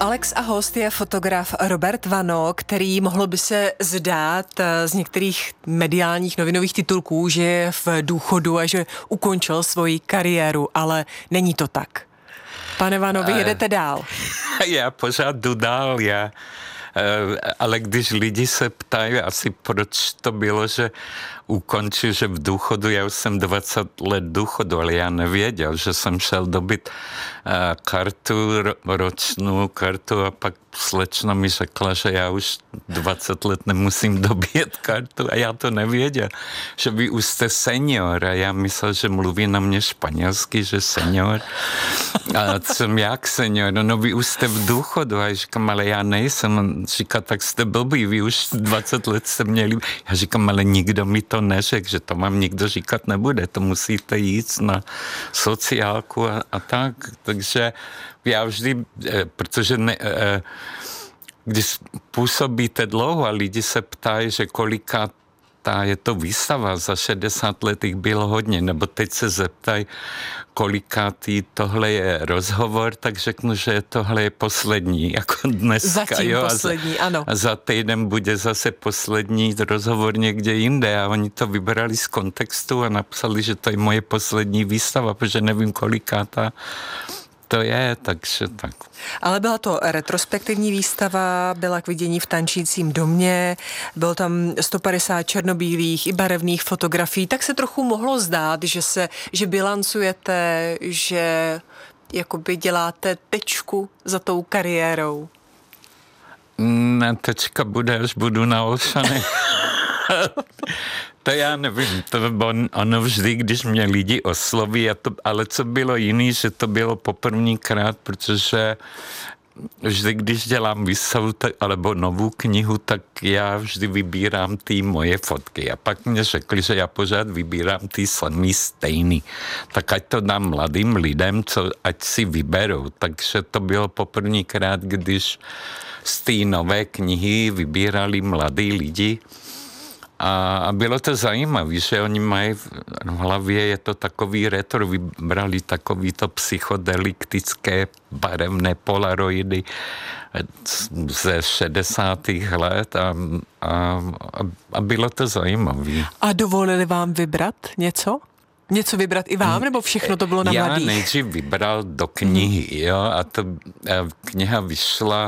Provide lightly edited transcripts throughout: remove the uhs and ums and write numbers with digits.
Alex a host je fotograf Robert Vano, který mohlo by se zdát z některých mediálních novinových titulků, že je v důchodu a že ukončil svoji kariéru, ale není to tak. Pane Vano, vy jedete dál. Já pořád jdu dál, ale když lidi se ptají asi proč to bylo, že ukončil, že v důchodu, já už jsem 20 let důchodu, ale já nevěděl, že jsem šel dobit ročnou kartu a pak slečna mi řekla, že já už 20 let nemusím dobít kartu a já to nevěděl, že vy už jste senior a já myslel, že mluví na mě španělsky, že senior. A jsem jak senior? No vy už jste v důchodu a já říkám, ale já nejsem. Říká, tak jste blbý, vy už 20 let jste měli. Já říkám, ale nikdo mi to neřekl, že to vám nikdo říkat nebude, to musíte jít na sociálku a tak. Takže já vždy, protože když působíte dlouho a lidi se ptají, že kolika je to výstava, za 60 let jich bylo hodně, nebo teď se zeptají, kolikátý tohle je rozhovor, tak řeknu, že tohle je poslední, jako dneska. Zatím poslední, ano. A za týden bude zase poslední rozhovor někde jinde a oni to vybrali z kontextu a napsali, že to je moje poslední výstava, protože nevím, kolikátá to je, takže tak. Ale byla to retrospektivní výstava, byla k vidění v Tančícím domě, bylo tam 150 černobílých i barevných fotografií, tak se trochu mohlo zdát, že bilancujete, že jakoby děláte tečku za tou kariérou. Ne, tečka bude, až budu na Olšanech. To já nevím, ono vždy, když mě lidi osloví, ale co bylo jiný, že to bylo poprvníkrát, protože vždy, když dělám výstavu alebo novou knihu, tak já vždy vybírám ty moje fotky. A pak mě řekli, že já pořád vybírám ty samý stejný. Tak ať to dám mladým lidem, ať si vyberou. Takže to bylo poprvníkrát, když z té nové knihy vybírali mladí lidi. A bylo to zajímavé, že oni mají v hlavě, je to takový retro, vybrali takovýto psychodeliktické barevné polaroidy ze 60. let a bylo to zajímavé. A dovolili vám vybrat něco? Něco vybrat i vám, nebo všechno to bylo na mladých? Já nejdřív vybral do knihy, jo, a kniha vyšla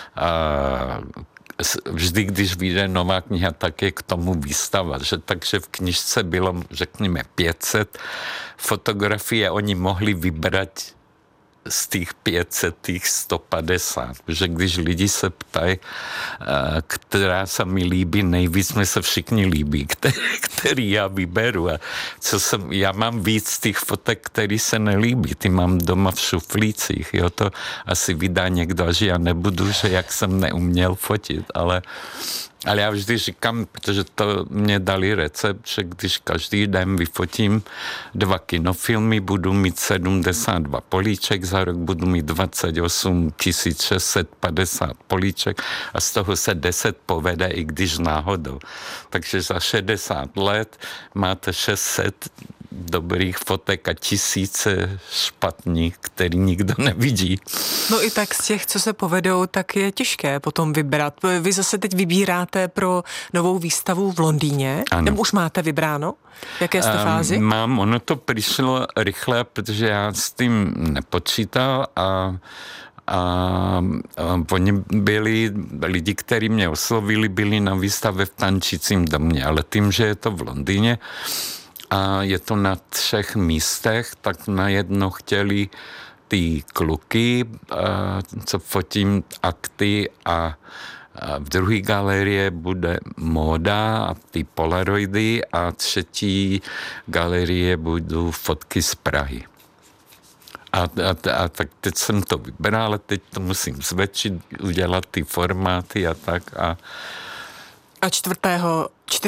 vždy, když vyjde nová kniha, tak je k tomu výstava. Takže v knižce bylo, řekněme, 500 fotografií a oni mohli vybrat z těch 500 těch 150. Protože když lidi se ptají, která se mi líbí nejvíc, mi se všichni líbí, který já vyberu. A já mám víc těch fotek, který se nelíbí. Ty mám doma v šuflících. Jo? To asi vydá někdo, že já nebudu, že jak jsem neuměl fotit, ale já vždy říkám, protože to mě dali recept, že když každý den vyfotím 2 kinofilmy, budu mít 72 políček, za rok budu mít 28 650 políček a z toho se 10 povede, i když náhodou. Takže za 60 let máte 600 dobrých fotek a 1000 špatných, který nikdo nevidí. No i tak z těch, co se povedou, tak je těžké potom vybrat. Vy zase teď vybíráte pro novou výstavu v Londýně. Ano. Nebo už máte vybráno? V jaké jste fázi? Mám, ono to přišlo rychle, protože já s tím nepočítal a oni byli, lidi, kteří mě oslovili, byli na výstavě v Tančícím domě, ale tím, že je to v Londýně a je to na 3 místech, tak najednou chtěli ty kluky, co fotím akty a v druhé galerie bude móda a ty polaroidy a 3. galerie budou fotky z Prahy. A tak teď jsem to vybral, ale teď to musím zvětšit, udělat ty formáty a tak. A 4.